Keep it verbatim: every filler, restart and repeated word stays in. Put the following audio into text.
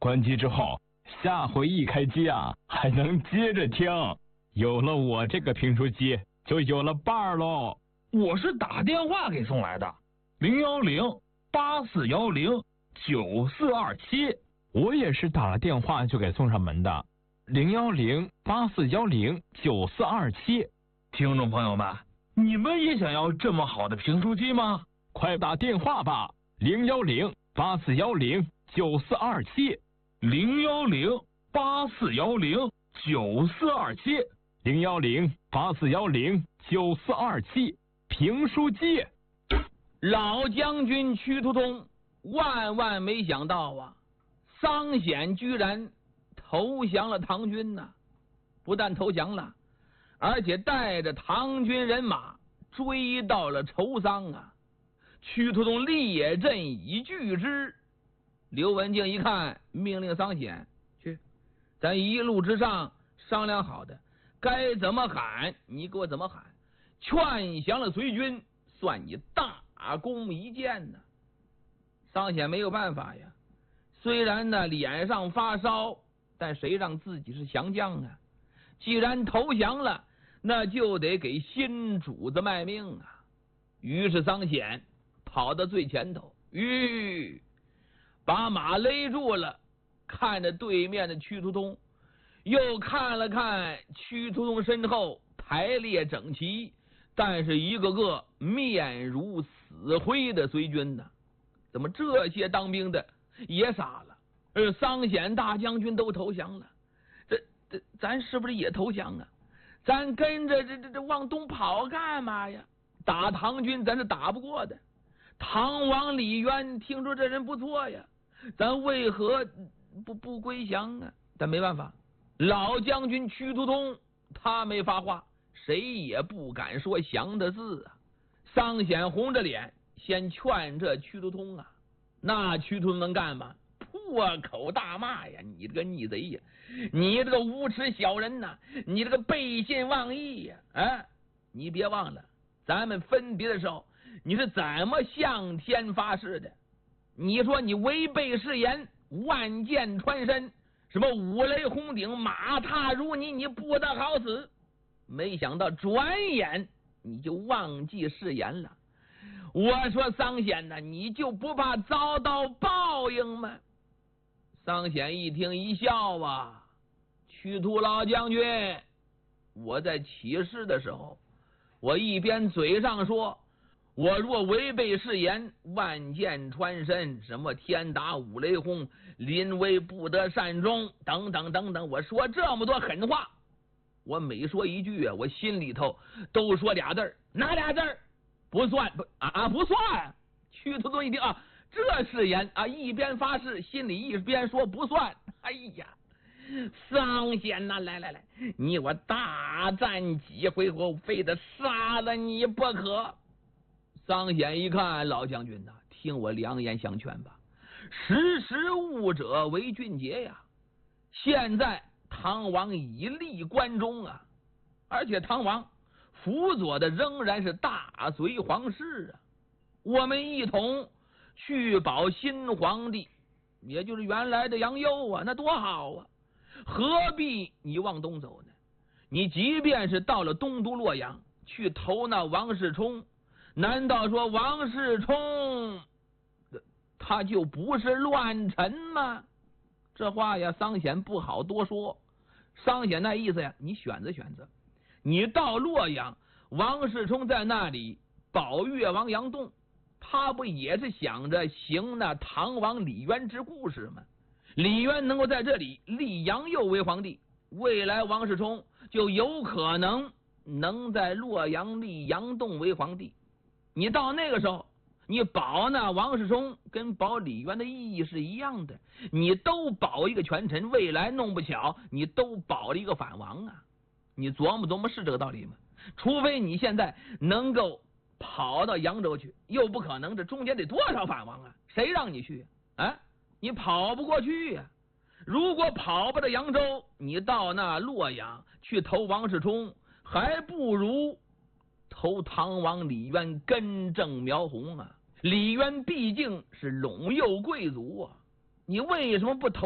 关机之后，下回一开机啊，还能接着听。有了我这个评书机，就有了伴儿喽。 我是打电话给送来的，零幺零八四幺零九四二七。 我也是打了电话就给送上门的，零幺零八四幺零九四二七。 听众朋友们，你们也想要这么好的评书机吗？ 快打电话吧，零幺零八四幺零九四二七， 零幺零八四幺零九四二七， 零幺零八四幺零九四二七，评书机。 老将军屈突通万万没想到啊，桑显居然投降了唐军呐、啊！不但投降了，而且带着唐军人马追到了仇桑啊！屈突通列阵以拒之。刘文静一看，命令桑显去，咱一路之上商量好的，该怎么喊你给我怎么喊，劝降了隋军，算你大功一件呢。桑显没有办法呀，虽然呢脸上发烧，但谁让自己是降将啊？既然投降了，那就得给新主子卖命啊！于是桑显跑到最前头，吁，把马勒住了，看着对面的屈突通，又看了看屈突通身后排列整齐，但是一个个面如死灰的隋军呢？怎么这些当兵的也傻了？而桑显大将军都投降了，这这咱是不是也投降啊？咱跟着这这这往东跑干嘛呀？打唐军咱是打不过的。唐王李渊听说这人不错呀，咱为何不不归降啊？但没办法，老将军屈突通他没发话，谁也不敢说降的字啊。桑显红着脸先劝这屈突通啊，那屈突通能干嘛？破口大骂呀！你这个逆贼呀！你这个无耻小人呐、啊！你这个背信忘义呀！啊！你别忘了，咱们分别的时候，你是怎么向天发誓的？你说你违背誓言，万箭穿身，什么五雷轰顶，马踏如泥，你不得好死。没想到转眼你就忘记誓言了。我说桑显呐，你就不怕遭到报应吗？桑显一听一笑啊，屈突老将军，我在起事的时候，我一边嘴上说，我若违背誓言，万箭穿身，什么天打五雷轰，临危不得善终，等等等等，我说这么多狠话，我每说一句啊，我心里头都说俩字儿，哪俩字儿？不算，不啊不算。屈突通一听啊，这誓言啊，一边发誓，心里一边说不算。哎呀，桑显呐，来来来，你我大战几回合，非得杀了你不可。桑显一看，老将军呐，听我良言相劝吧，识时务者为俊杰呀。现在唐王已立关中啊，而且唐王辅佐的仍然是大隋皇室啊，我们一同去保新皇帝，也就是原来的杨佑啊，那多好啊！何必你往东走呢？你即便是到了东都洛阳去投那王世充，难道说王世充他就不是乱臣吗？这话呀，桑显不好多说。桑显那意思呀，你选择选择。你到洛阳，王世充在那里保越王杨栋，他不也是想着行那唐王李渊之故事吗？李渊能够在这里立杨佑为皇帝，未来王世充就有可能能在洛阳立杨栋为皇帝。你到那个时候，你保那王世充跟保李渊的意义是一样的，你都保一个权臣，未来弄不巧你都保了一个反王啊！你琢磨琢磨，是这个道理吗？除非你现在能够跑到扬州去，又不可能，这中间得多少反王啊？谁让你去啊？啊你跑不过去呀、啊！如果跑不到扬州，你到那洛阳去投王世充，还不如投唐王李渊根正苗红啊！李渊毕竟是陇右贵族啊，你为什么不投